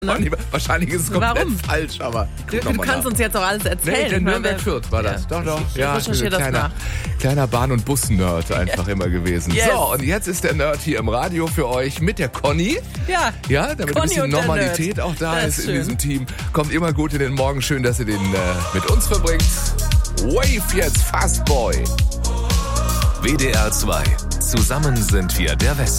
Ne? Wahrscheinlich ist es komplett Warum? falsch, aber Du kannst uns jetzt auch alles erzählen. Nee, der Ich meine, Nürnberg Fürth war das. Ja. Doch. Ich recherchiere das nach. Kleiner Bahn- und Bus-Nerd einfach immer gewesen. Yes. So, und jetzt ist der Nerd hier im Radio für euch mit der Conny. Ja, damit Conny ein bisschen und der Normalität Nerd. auch da Das ist ist in schön. diesem Team. Kommt immer gut in den Morgen. Schön, dass ihr den mit uns verbringt. Wave jetzt, Fastboy. WDR 2. Zusammen sind wir der Westen.